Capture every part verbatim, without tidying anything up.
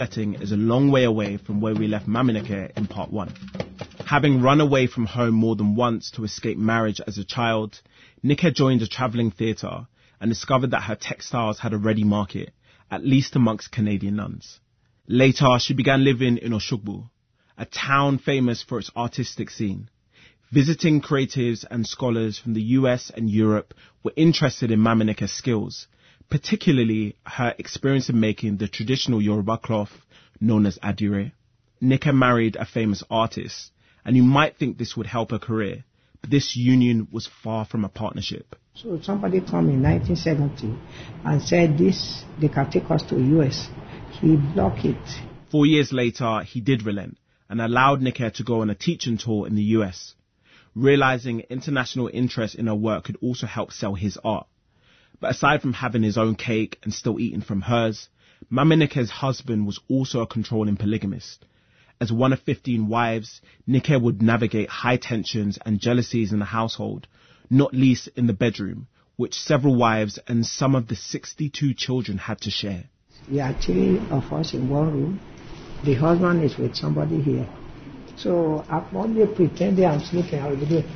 setting is a long way away from where we left Mamineke in part one. Having run away from home more than once to escape marriage as a child, Nika joined a travelling theatre and discovered that her textiles had a ready market, at least amongst Canadian nuns. Later, she began living in Oshogbo, a town famous for its artistic scene. Visiting creatives and scholars from the U S and Europe were interested in Mamineke's skills, particularly her experience in making the traditional Yoruba cloth known as adire. Nika married a famous artist, and you might think this would help her career, but this union was far from a partnership. So somebody came in nineteen seventy and said this, they can take us to the U S. He blocked it. Four years later, he did relent and allowed Nika to go on a teaching tour in the U S, realizing international interest in her work could also help sell his art. But aside from having his own cake and still eating from hers, Maminike's husband was also a controlling polygamist. As one of fifteen wives, Nika would navigate high tensions and jealousies in the household, not least in the bedroom, which several wives and some of the sixty-two children had to share. We are three of us in one room. The husband is with somebody here. So I'm only pretending I'm sleeping. I will be doing.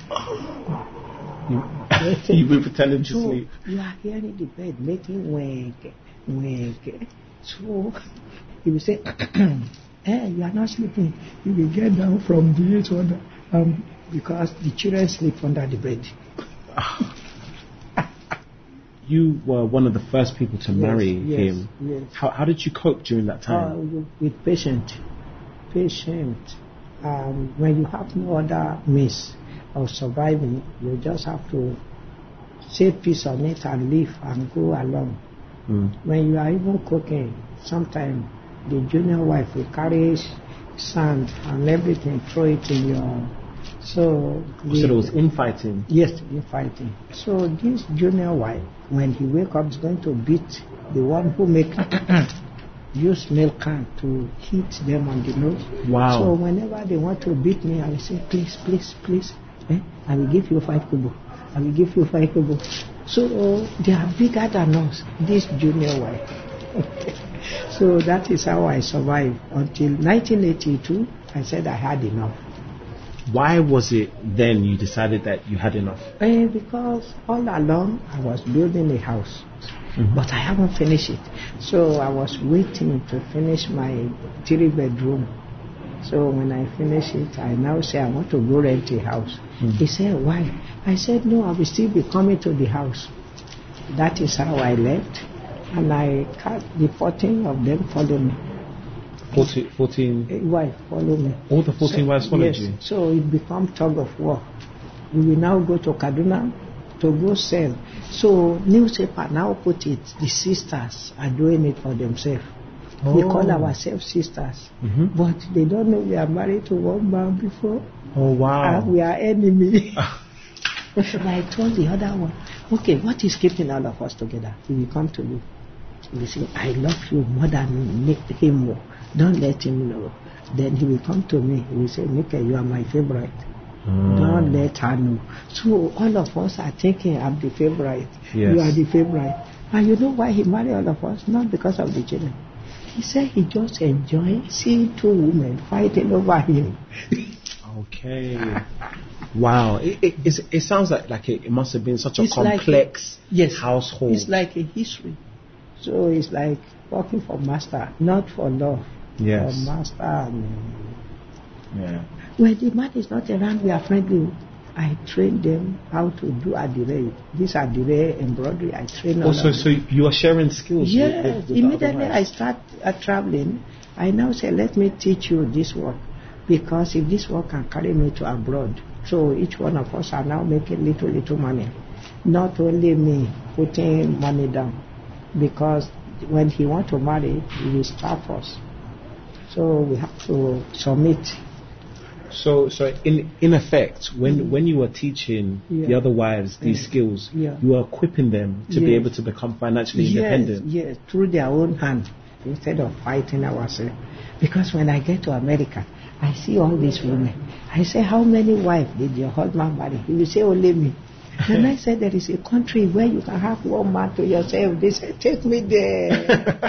You've been pretending to so sleep. You are hearing the bed making wake, wake. So he will say, hey, you are not sleeping. You will get down from the eighth under, um, because the children sleep under the bed. You were one of the first people to yes, marry yes, him. Yes. How, how did you cope during that time? Uh, with patient. Patient. Um, when you have no other means of surviving, you just have to say peace on it and live and go along. Mm. When you are even cooking, sometimes the junior wife will carry sand and everything, throw it in your... So, the, so there was infighting? Yes, infighting. So this junior wife, when he wake up, is going to beat the one who make use milk can to hit them on the nose. Wow. So whenever they want to beat me, I will say, please, please, please, eh? I will give you five kobo. I will give you five kobo. So uh, they are bigger than us, this junior wife. So that is how I survived until nineteen eighty-two. I said I had enough. Why was it then you decided that you had enough? Uh, because all along I was building a house, mm-hmm. but I haven't finished it. So I was waiting to finish my three bedroom. So when I finish it, I now say I want to go rent a house. Mm-hmm. He said, why? I said, no, I will still be coming to the house. That is how I left. And I cut the fourteen of them follow me. fourteen, fourteen wife follow me. All the fourteen so, wives followed yes, you? So it became tug of war. We will now go to Kaduna to go sell. So newspaper now put it, the sisters are doing it for themselves. Oh. We call ourselves sisters. Mm-hmm. But they don't know we are married to one man before. Oh, wow. And we are enemies. But I told the other one, okay, what is keeping all of us together? He will come to you. He will say, I love you more than make him more. Don't let him know. Then he will come to me. He will say, Nika, you are my favorite. Mm. Don't let her know. So all of us are thinking I'm the favorite. Yes. You are the favorite. And you know why he married all of us? Not because of the children. He said he just enjoyed seeing two women fighting over him. Okay. Wow. It, it, it sounds like, like it, it must have been such a it's complex like a, yes, household. It's like a history. So it's like working for master, not for love. Yes. For master. And, yeah. When the man is not around, we are friendly. I train them how to do adire. This adire embroidery, I train them. Also, so you are sharing skills? Yes. With, with, with Immediately I start uh, traveling, I now say, let me teach you this work. Because if this work can carry me to abroad, so each one of us are now making little, little money. Not only me putting money down. Because when he want to marry, he will starve us. So we have to submit. So, so in in effect, when mm-hmm. when you were teaching yeah. the other wives these yeah. skills, yeah. you were equipping them to yes. be able to become financially yes. independent. Yes, through their own hand, instead of fighting ourselves. Because when I get to America, I see all these women. I say, how many wives did your husband marry? He will say, only me. And I said, there is a country where you can have one man to yourself. They say, take me there.